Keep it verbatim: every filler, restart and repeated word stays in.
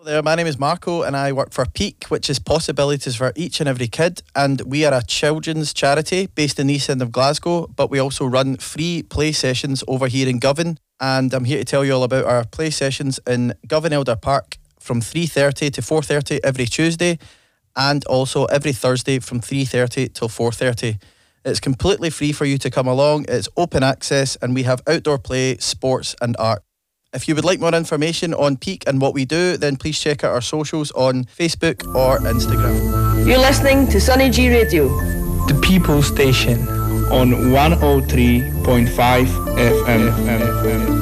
There, my name is Marco and I work for Peak, which is possibilities for each and every kid, and we are a children's charity based in the east end of Glasgow, but we also run free play sessions over here in Govan, and I'm here to tell you all about our play sessions in Govan Elder Park from three thirty to four thirty every Tuesday, and also every Thursday from three thirty till four thirty. It's completely free for you to come along, it's open access, and we have outdoor play, sports and art. If you would like more information on Peak and what we do, then please check out our socials on Facebook or Instagram. You're listening to Sunny G Radio, the People Station, on one oh three point five F M.